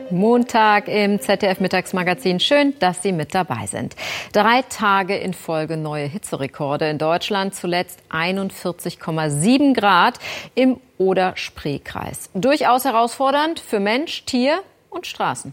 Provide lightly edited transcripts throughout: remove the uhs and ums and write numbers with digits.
Montag im ZDF-Mittagsmagazin. Schön, dass Sie mit dabei sind. 3 Tage in Folge neue Hitzerekorde in Deutschland. Zuletzt 41,7 Grad im Oder-Spree-Kreis. Durchaus herausfordernd für Mensch, Tier und Straßen.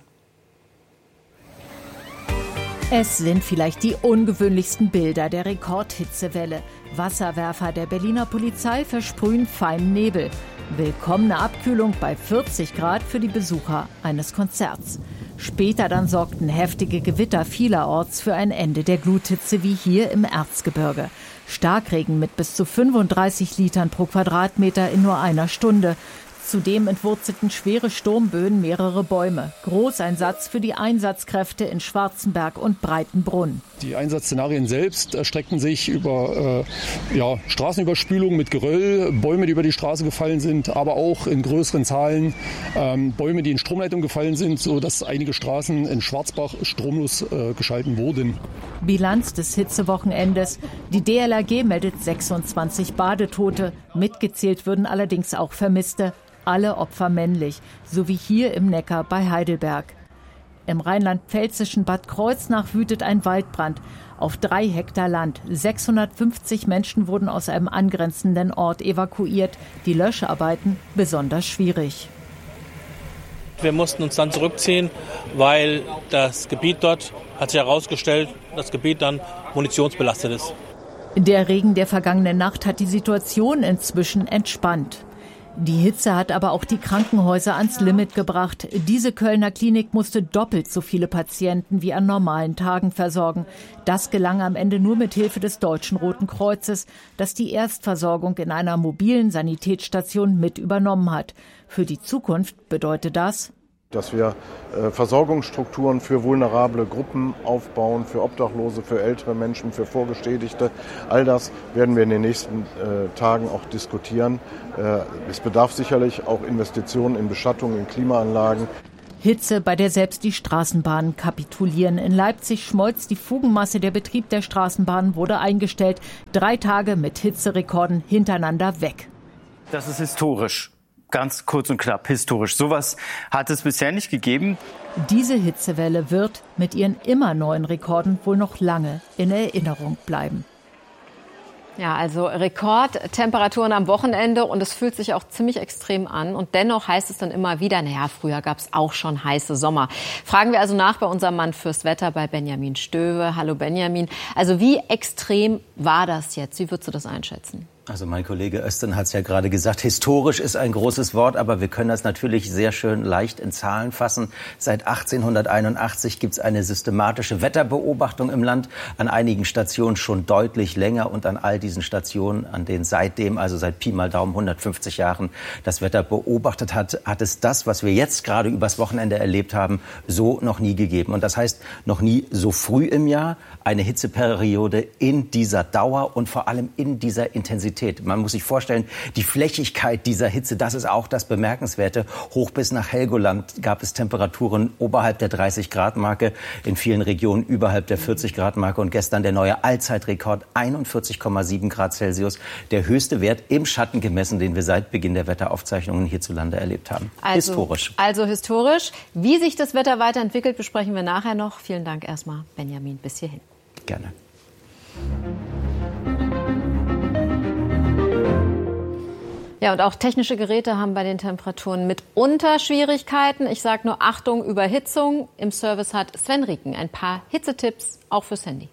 Es sind vielleicht die ungewöhnlichsten Bilder der Rekordhitzewelle. Wasserwerfer der Berliner Polizei versprühen feinen Nebel. Willkommene Abkühlung bei 40 Grad für die Besucher eines Konzerts. Später dann sorgten heftige Gewitter vielerorts für ein Ende der Gluthitze wie hier im Erzgebirge. Starkregen mit bis zu 35 Litern pro Quadratmeter in nur einer Stunde. Zudem entwurzelten schwere Sturmböen mehrere Bäume. Großeinsatz für die Einsatzkräfte in Schwarzenberg und Breitenbrunn. Die Einsatzszenarien selbst erstreckten sich über Straßenüberspülung mit Geröll, Bäume, die über die Straße gefallen sind, aber auch in größeren Zahlen Bäume, die in Stromleitungen gefallen sind, sodass einige Straßen in Schwarzbach stromlos geschalten wurden. Bilanz des Hitzewochenendes. Die DLRG meldet 26 Badetote. Mitgezählt würden allerdings auch Vermisste. Alle Opfer männlich, so wie hier im Neckar bei Heidelberg. Im rheinland-pfälzischen Bad Kreuznach wütet ein Waldbrand auf 3 Hektar Land. 650 Menschen wurden aus einem angrenzenden Ort evakuiert. Die Löscharbeiten besonders schwierig. Wir mussten uns dann zurückziehen, weil das Gebiet dort, hat sich herausgestellt, das Gebiet dann munitionsbelastet ist. Der Regen der vergangenen Nacht hat die Situation inzwischen entspannt. Die Hitze hat aber auch die Krankenhäuser ans Limit gebracht. Diese Kölner Klinik musste doppelt so viele Patienten wie an normalen Tagen versorgen. Das gelang am Ende nur mit Hilfe des Deutschen Roten Kreuzes, das die Erstversorgung in einer mobilen Sanitätsstation mit übernommen hat. Für die Zukunft bedeutet das, dass wir Versorgungsstrukturen für vulnerable Gruppen aufbauen, für Obdachlose, für ältere Menschen, für Vorgeschädigte. All das werden wir in den nächsten Tagen auch diskutieren. Es bedarf sicherlich auch Investitionen in Beschattung, in Klimaanlagen. Hitze, bei der selbst die Straßenbahnen kapitulieren. In Leipzig schmolz die Fugenmasse. Der Betrieb der Straßenbahnen wurde eingestellt. 3 Tage mit Hitzerekorden hintereinander weg. Das ist historisch. Ganz kurz und knapp, historisch. Sowas hat es bisher nicht gegeben. Diese Hitzewelle wird mit ihren immer neuen Rekorden wohl noch lange in Erinnerung bleiben. Ja, also Rekordtemperaturen am Wochenende und es fühlt sich auch ziemlich extrem an. Und dennoch heißt es dann immer wieder, früher gab es auch schon heiße Sommer. Fragen wir also nach bei unserem Mann fürs Wetter, bei Benjamin Stöwe. Hallo Benjamin. Also wie extrem war das jetzt? Wie würdest du das einschätzen? Also mein Kollege Östen hat es ja gerade gesagt, historisch ist ein großes Wort, aber wir können das natürlich sehr schön leicht in Zahlen fassen. Seit 1881 gibt es eine systematische Wetterbeobachtung im Land, an einigen Stationen schon deutlich länger und an all diesen Stationen, an denen seitdem, also seit Pi mal Daumen 150 Jahren, das Wetter beobachtet hat es das, was wir jetzt gerade übers Wochenende erlebt haben, so noch nie gegeben. Und das heißt, noch nie so früh im Jahr eine Hitzeperiode in dieser Dauer und vor allem in dieser Intensität. Man muss sich vorstellen, die Flächigkeit dieser Hitze, das ist auch das Bemerkenswerte. Hoch bis nach Helgoland gab es Temperaturen oberhalb der 30-Grad-Marke, in vielen Regionen überhalb der 40-Grad-Marke. Und gestern der neue Allzeitrekord, 41,7 Grad Celsius, der höchste Wert im Schatten gemessen, den wir seit Beginn der Wetteraufzeichnungen hierzulande erlebt haben. Historisch. Also historisch. Wie sich das Wetter weiterentwickelt, besprechen wir nachher noch. Vielen Dank erstmal, Benjamin, bis hierhin. Gerne. Ja, und auch technische Geräte haben bei den Temperaturen mitunter Schwierigkeiten. Ich sage nur Achtung, Überhitzung. Im Service hat Sven Rieken ein paar Hitzetipps, auch fürs Handy.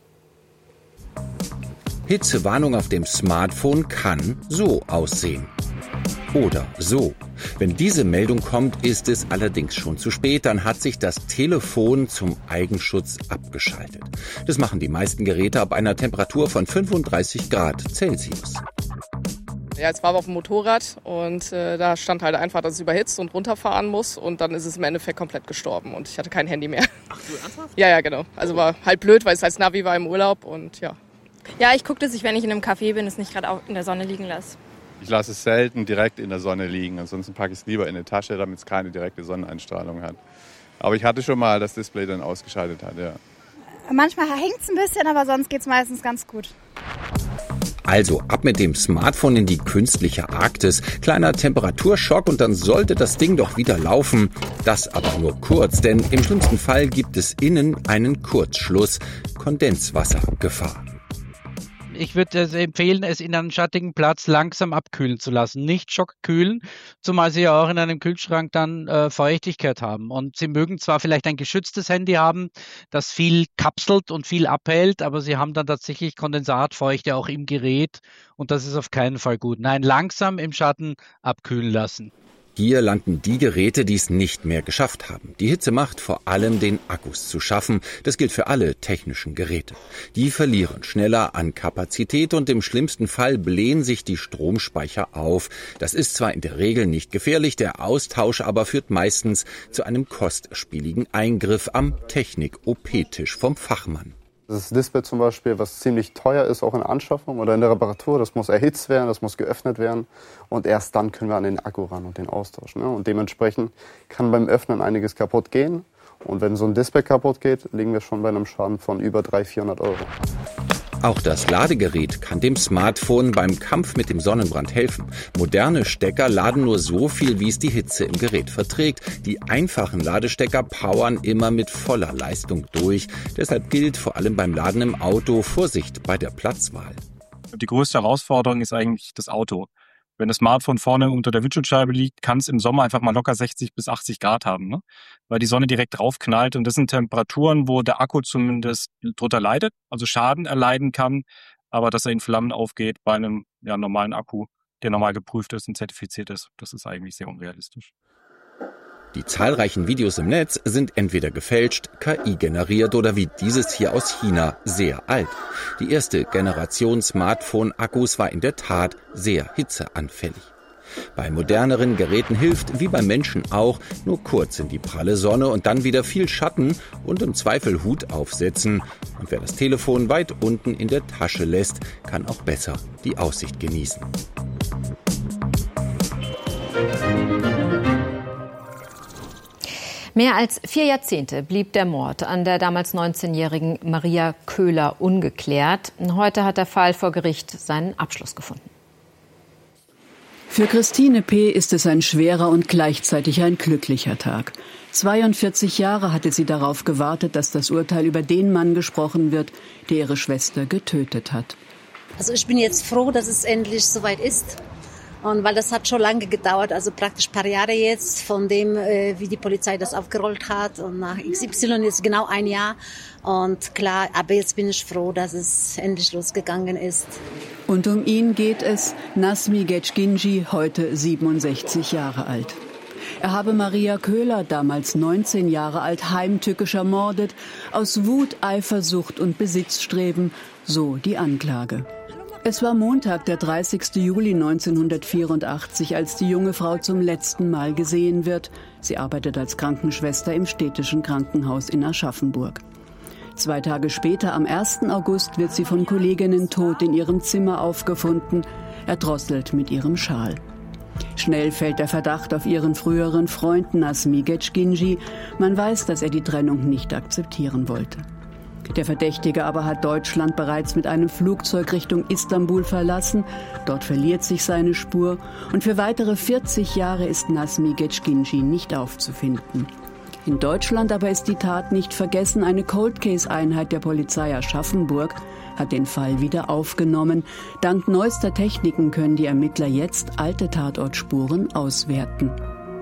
Hitzewarnung auf dem Smartphone kann so aussehen. Oder so. Wenn diese Meldung kommt, ist es allerdings schon zu spät. Dann hat sich das Telefon zum Eigenschutz abgeschaltet. Das machen die meisten Geräte ab einer Temperatur von 35 Grad Celsius. Ja, jetzt waren wir auf dem Motorrad und da stand halt einfach, dass es überhitzt und runterfahren muss und dann ist es im Endeffekt komplett gestorben und ich hatte kein Handy mehr. Ach du, ernsthaft? Ja, genau. Also war halt blöd, weil es als Navi war im Urlaub und ja. Ja, ich gucke, dass ich, wenn ich in einem Café bin, es nicht gerade in der Sonne liegen lasse. Ich lasse es selten direkt in der Sonne liegen, ansonsten packe ich es lieber in eine Tasche, damit es keine direkte Sonneneinstrahlung hat. Aber ich hatte schon mal das Display dann ausgeschaltet hat, ja. Manchmal hängt es ein bisschen, aber sonst geht es meistens ganz gut. Also ab mit dem Smartphone in die künstliche Arktis. Kleiner Temperaturschock und dann sollte das Ding doch wieder laufen. Das aber nur kurz, denn im schlimmsten Fall gibt es innen einen Kurzschluss. Kondenswassergefahr. Ich würde empfehlen, es in einem schattigen Platz langsam abkühlen zu lassen. Nicht schockkühlen, zumal Sie ja auch in einem Kühlschrank dann Feuchtigkeit haben. Und Sie mögen zwar vielleicht ein geschütztes Handy haben, das viel kapselt und viel abhält, aber Sie haben dann tatsächlich Kondensatfeuchte auch im Gerät und das ist auf keinen Fall gut. Nein, langsam im Schatten abkühlen lassen. Hier landen die Geräte, die es nicht mehr geschafft haben. Die Hitze macht vor allem den Akkus zu schaffen. Das gilt für alle technischen Geräte. Die verlieren schneller an Kapazität und im schlimmsten Fall blähen sich die Stromspeicher auf. Das ist zwar in der Regel nicht gefährlich, der Austausch aber führt meistens zu einem kostspieligen Eingriff am Technik-OP-Tisch vom Fachmann. Das Display zum Beispiel, was ziemlich teuer ist, auch in der Anschaffung oder in der Reparatur, das muss erhitzt werden, das muss geöffnet werden und erst dann können wir an den Akku ran und den austauschen. Und dementsprechend kann beim Öffnen einiges kaputt gehen und wenn so ein Display kaputt geht, liegen wir schon bei einem Schaden von über 300-400 €. Auch das Ladegerät kann dem Smartphone beim Kampf mit dem Sonnenbrand helfen. Moderne Stecker laden nur so viel, wie es die Hitze im Gerät verträgt. Die einfachen Ladestecker powern immer mit voller Leistung durch. Deshalb gilt vor allem beim Laden im Auto Vorsicht bei der Platzwahl. Die größte Herausforderung ist eigentlich das Auto. Wenn das Smartphone vorne unter der Windschutzscheibe liegt, kann es im Sommer einfach mal locker 60 bis 80 Grad haben, ne? Weil die Sonne direkt drauf knallt. Und das sind Temperaturen, wo der Akku zumindest drunter leidet, also Schaden erleiden kann. Aber dass er in Flammen aufgeht bei einem normalen Akku, der normal geprüft ist und zertifiziert ist, das ist eigentlich sehr unrealistisch. Die zahlreichen Videos im Netz sind entweder gefälscht, KI-generiert oder wie dieses hier aus China sehr alt. Die erste Generation Smartphone-Akkus war in der Tat sehr hitzeanfällig. Bei moderneren Geräten hilft, wie beim Menschen auch, nur kurz in die pralle Sonne und dann wieder viel Schatten und im Zweifel Hut aufsetzen. Und wer das Telefon weit unten in der Tasche lässt, kann auch besser die Aussicht genießen. Mehr als 4 Jahrzehnte blieb der Mord an der damals 19-jährigen Maria Köhler ungeklärt. Heute hat der Fall vor Gericht seinen Abschluss gefunden. Für Christine P. ist es ein schwerer und gleichzeitig ein glücklicher Tag. 42 Jahre hatte sie darauf gewartet, dass das Urteil über den Mann gesprochen wird, der ihre Schwester getötet hat. Also ich bin jetzt froh, dass es endlich soweit ist. Und weil das hat schon lange gedauert, also praktisch ein paar Jahre jetzt, von dem, wie die Polizei das aufgerollt hat. Und nach XY ist genau 1 Jahr. Und klar, aber jetzt bin ich froh, dass es endlich losgegangen ist. Und um ihn geht es, Nazmi Getschginci, heute 67 Jahre alt. Er habe Maria Köhler, damals 19 Jahre alt, heimtückisch ermordet, aus Wut, Eifersucht und Besitzstreben, so die Anklage. Es war Montag, der 30. Juli 1984, als die junge Frau zum letzten Mal gesehen wird. Sie arbeitet als Krankenschwester im städtischen Krankenhaus in Aschaffenburg. 2 Tage später, am 1. August, wird sie von Kolleginnen tot in ihrem Zimmer aufgefunden, erdrosselt mit ihrem Schal. Schnell fällt der Verdacht auf ihren früheren Freund Nazmi Getschginci. Man weiß, dass er die Trennung nicht akzeptieren wollte. Der Verdächtige aber hat Deutschland bereits mit einem Flugzeug Richtung Istanbul verlassen. Dort verliert sich seine Spur. Und für weitere 40 Jahre ist Nazmi Getschginci nicht aufzufinden. In Deutschland aber ist die Tat nicht vergessen. Eine Cold-Case-Einheit der Polizei Aschaffenburg hat den Fall wieder aufgenommen. Dank neuester Techniken können die Ermittler jetzt alte Tatortspuren auswerten.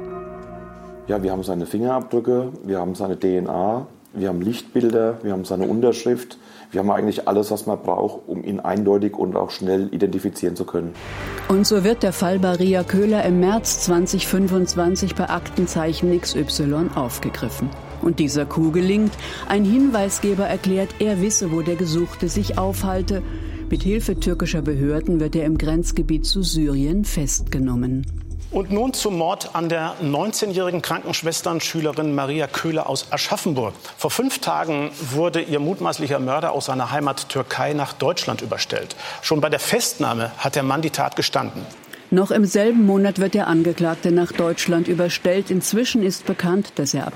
Ja, wir haben seine Fingerabdrücke, wir haben seine DNA. Wir haben Lichtbilder, wir haben seine Unterschrift. Wir haben eigentlich alles, was man braucht, um ihn eindeutig und auch schnell identifizieren zu können. Und so wird der Fall Maria Köhler im März 2025 bei Aktenzeichen XY aufgegriffen. Und dieser Coup gelingt. Ein Hinweisgeber erklärt, er wisse, wo der Gesuchte sich aufhalte. Mit Hilfe türkischer Behörden wird er im Grenzgebiet zu Syrien festgenommen. Und nun zum Mord an der 19-jährigen Krankenschwesternschülerin Maria Köhler aus Aschaffenburg. Vor 5 Tagen wurde ihr mutmaßlicher Mörder aus seiner Heimat Türkei nach Deutschland überstellt. Schon bei der Festnahme hat der Mann die Tat gestanden. Noch im selben Monat wird der Angeklagte nach Deutschland überstellt. Inzwischen ist bekannt, dass er ab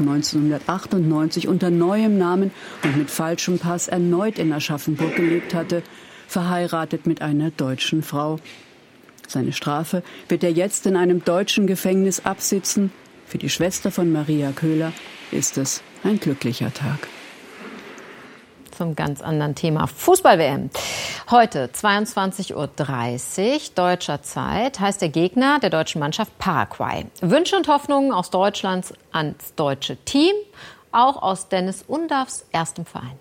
1998 unter neuem Namen und mit falschem Pass erneut in Aschaffenburg gelebt hatte. verheiratet mit einer deutschen Frau. Seine Strafe wird er jetzt in einem deutschen Gefängnis absitzen. Für die Schwester von Maria Köhler ist es ein glücklicher Tag. Zum ganz anderen Thema. Fußball-WM. Heute 22:30 Uhr deutscher Zeit heißt der Gegner der deutschen Mannschaft Paraguay. Wünsche und Hoffnungen aus Deutschland ans deutsche Team, auch aus Dennis Undaffs erstem Verein.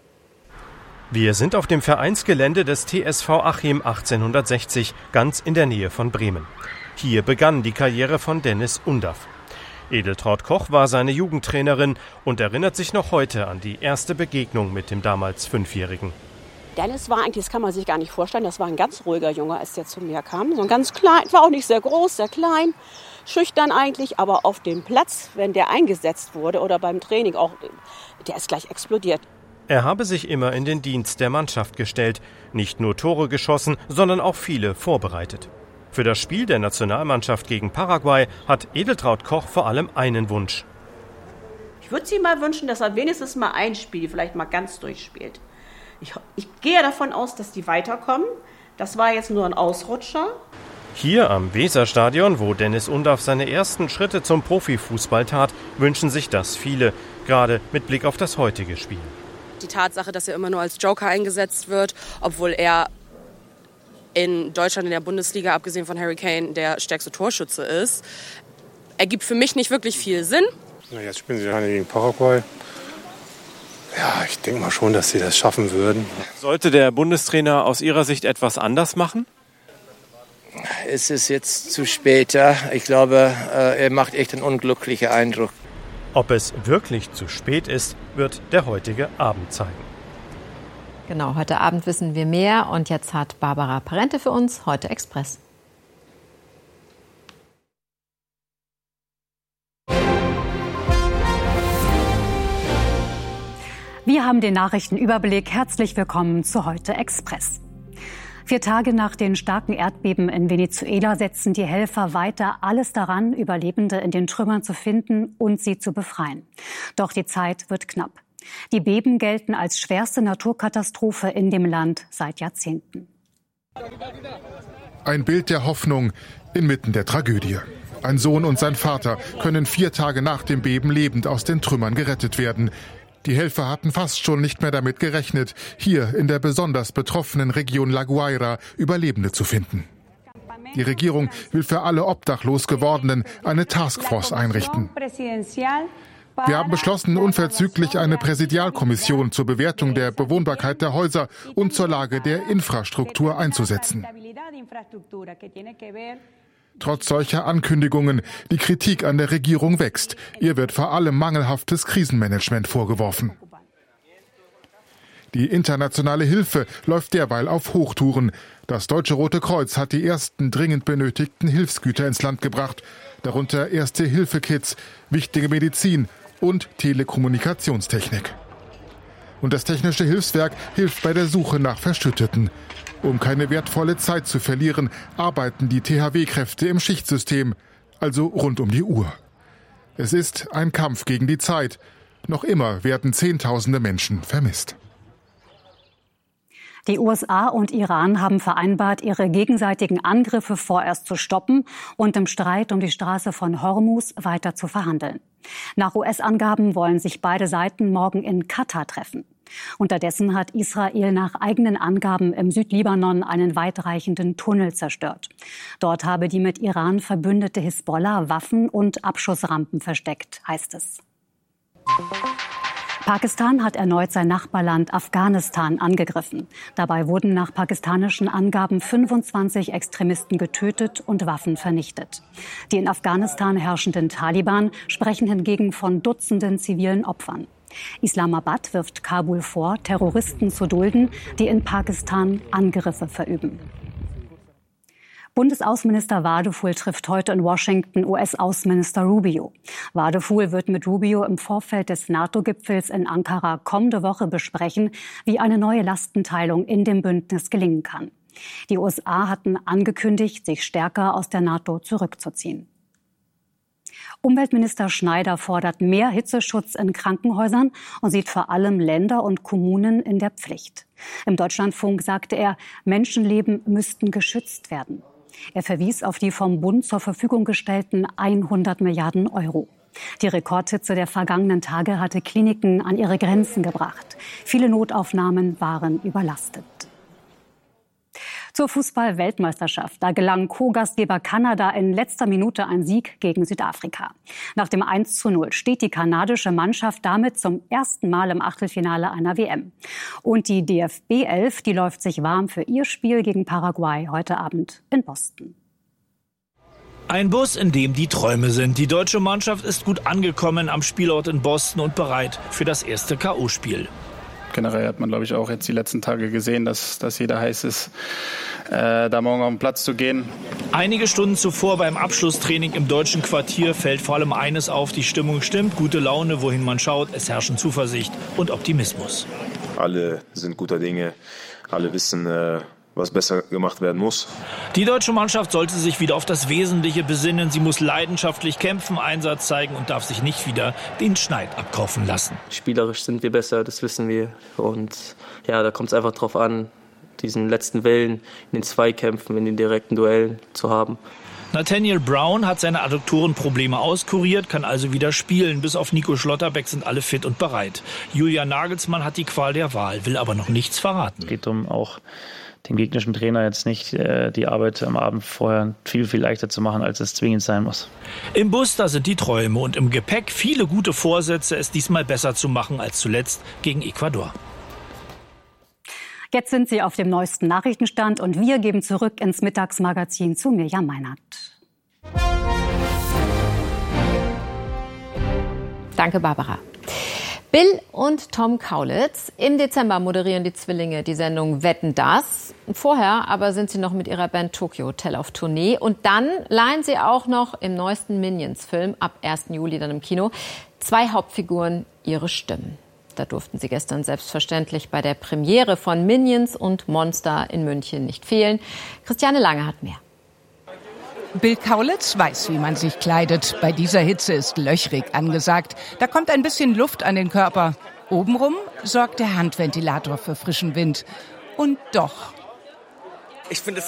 Wir sind auf dem Vereinsgelände des TSV Achim 1860, ganz in der Nähe von Bremen. Hier begann die Karriere von Dennis Undaff. Edeltraud Koch war seine Jugendtrainerin und erinnert sich noch heute an die erste Begegnung mit dem damals 5-Jährigen. Dennis war eigentlich, das kann man sich gar nicht vorstellen, das war ein ganz ruhiger Junge, als der zu mir kam. So ein ganz klein, war auch nicht sehr groß, sehr klein, schüchtern eigentlich, aber auf dem Platz, wenn der eingesetzt wurde oder beim Training auch, der ist gleich explodiert. Er habe sich immer in den Dienst der Mannschaft gestellt, nicht nur Tore geschossen, sondern auch viele vorbereitet. Für das Spiel der Nationalmannschaft gegen Paraguay hat Edeltraud Koch vor allem einen Wunsch. Ich würde ihm mal wünschen, dass er wenigstens mal ein Spiel vielleicht mal ganz durchspielt. Ich gehe davon aus, dass die weiterkommen. Das war jetzt nur ein Ausrutscher. Hier am Weserstadion, wo Dennis Undaff seine ersten Schritte zum Profifußball tat, wünschen sich das viele, gerade mit Blick auf das heutige Spiel. Die Tatsache, dass er immer nur als Joker eingesetzt wird, obwohl er in Deutschland in der Bundesliga, abgesehen von Harry Kane, der stärkste Torschütze ist, ergibt für mich nicht wirklich viel Sinn. Jetzt spielen sie gegen Paraguay. Ja, ich denke mal schon, dass sie das schaffen würden. Sollte der Bundestrainer aus Ihrer Sicht etwas anders machen? Es ist jetzt zu spät. Ich glaube, er macht echt einen unglücklichen Eindruck. Ob es wirklich zu spät ist, wird der heutige Abend zeigen. Genau, heute Abend wissen wir mehr. Und jetzt hat Barbara Parente für uns Heute Express. Wir haben den Nachrichtenüberblick. Herzlich willkommen zu Heute Express. 4 Tage nach den starken Erdbeben in Venezuela setzen die Helfer weiter alles daran, Überlebende in den Trümmern zu finden und sie zu befreien. Doch die Zeit wird knapp. Die Beben gelten als schwerste Naturkatastrophe in dem Land seit Jahrzehnten. Ein Bild der Hoffnung inmitten der Tragödie. Ein Sohn und sein Vater können 4 Tage nach dem Beben lebend aus den Trümmern gerettet werden. Die Helfer hatten fast schon nicht mehr damit gerechnet, hier in der besonders betroffenen Region La Guaira Überlebende zu finden. Die Regierung will für alle obdachlos Gewordenen eine Taskforce einrichten. Wir haben beschlossen, unverzüglich eine Präsidialkommission zur Bewertung der Bewohnbarkeit der Häuser und zur Lage der Infrastruktur einzusetzen. Trotz solcher Ankündigungen, die Kritik an der Regierung wächst. Ihr wird vor allem mangelhaftes Krisenmanagement vorgeworfen. Die internationale Hilfe läuft derweil auf Hochtouren. Das Deutsche Rote Kreuz hat die ersten dringend benötigten Hilfsgüter ins Land gebracht, darunter Erste-Hilfe-Kits, wichtige Medizin und Telekommunikationstechnik. Und das Technische Hilfswerk hilft bei der Suche nach Verschütteten. Um keine wertvolle Zeit zu verlieren, arbeiten die THW-Kräfte im Schichtsystem, also rund um die Uhr. Es ist ein Kampf gegen die Zeit. Noch immer werden Zehntausende Menschen vermisst. Die USA und Iran haben vereinbart, ihre gegenseitigen Angriffe vorerst zu stoppen und im Streit um die Straße von Hormuz weiter zu verhandeln. Nach US-Angaben wollen sich beide Seiten morgen in Katar treffen. Unterdessen hat Israel nach eigenen Angaben im Südlibanon einen weitreichenden Tunnel zerstört. Dort habe die mit Iran verbündete Hisbollah Waffen und Abschussrampen versteckt, heißt es. Pakistan hat erneut sein Nachbarland Afghanistan angegriffen. Dabei wurden nach pakistanischen Angaben 25 Extremisten getötet und Waffen vernichtet. Die in Afghanistan herrschenden Taliban sprechen hingegen von Dutzenden zivilen Opfern. Islamabad wirft Kabul vor, Terroristen zu dulden, die in Pakistan Angriffe verüben. Bundesaußenminister Wadefuhl trifft heute in Washington US-Außenminister Rubio. Wadefuhl wird mit Rubio im Vorfeld des NATO-Gipfels in Ankara kommende Woche besprechen, wie eine neue Lastenteilung in dem Bündnis gelingen kann. Die USA hatten angekündigt, sich stärker aus der NATO zurückzuziehen. Umweltminister Schneider fordert mehr Hitzeschutz in Krankenhäusern und sieht vor allem Länder und Kommunen in der Pflicht. Im Deutschlandfunk sagte er, Menschenleben müssten geschützt werden. Er verwies auf die vom Bund zur Verfügung gestellten 100 Milliarden Euro. Die Rekordhitze der vergangenen Tage hatte Kliniken an ihre Grenzen gebracht. Viele Notaufnahmen waren überlastet. Zur Fußball-Weltmeisterschaft. Da gelang Co-Gastgeber Kanada in letzter Minute ein Sieg gegen Südafrika. Nach dem 1:0 steht die kanadische Mannschaft damit zum ersten Mal im Achtelfinale einer WM. Und die DFB-11, die läuft sich warm für ihr Spiel gegen Paraguay heute Abend in Boston. Ein Bus, in dem die Träume sind. Die deutsche Mannschaft ist gut angekommen am Spielort in Boston und bereit für das erste K.O.-Spiel. Generell hat man, glaube ich, auch jetzt die letzten Tage gesehen, dass jeder heiß ist, da morgen auf den Platz zu gehen. Einige Stunden zuvor beim Abschlusstraining im deutschen Quartier fällt vor allem eines auf: Die Stimmung stimmt, gute Laune, wohin man schaut, es herrschen Zuversicht und Optimismus. Alle sind guter Dinge, alle wissen, was besser gemacht werden muss. Die deutsche Mannschaft sollte sich wieder auf das Wesentliche besinnen. Sie muss leidenschaftlich kämpfen, Einsatz zeigen und darf sich nicht wieder den Schneid abkaufen lassen. Spielerisch sind wir besser, das wissen wir. Und ja, da kommt es einfach drauf an, diesen letzten Wellen in den Zweikämpfen, in den direkten Duellen zu haben. Nathaniel Brown hat seine Adduktorenprobleme auskuriert, kann also wieder spielen. Bis auf Nico Schlotterbeck sind alle fit und bereit. Julian Nagelsmann hat die Qual der Wahl, will aber noch nichts verraten. Es geht um auch dem gegnerischen Trainer jetzt nicht die Arbeit am Abend vorher viel leichter zu machen, als es zwingend sein muss. Im Bus, da sind die Träume und im Gepäck viele gute Vorsätze, es diesmal besser zu machen als zuletzt gegen Ecuador. Jetzt sind Sie auf dem neuesten Nachrichtenstand und wir geben zurück ins Mittagsmagazin zu Mirjam Meinert. Danke, Barbara. Bill und Tom Kaulitz. Im Dezember moderieren die Zwillinge die Sendung Wetten, dass. Vorher aber sind sie noch mit ihrer Band Tokyo Hotel auf Tournee. Und dann leihen sie auch noch im neuesten Minions-Film, ab 1. Juli dann im Kino, 2 Hauptfiguren ihre Stimmen. Da durften sie gestern selbstverständlich bei der Premiere von Minions und Monster in München nicht fehlen. Christiane Lange hat mehr. Bill Kaulitz weiß, wie man sich kleidet. Bei dieser Hitze ist löchrig angesagt. Da kommt ein bisschen Luft an den Körper. Obenrum sorgt der Handventilator für frischen Wind. Und doch. Ich finde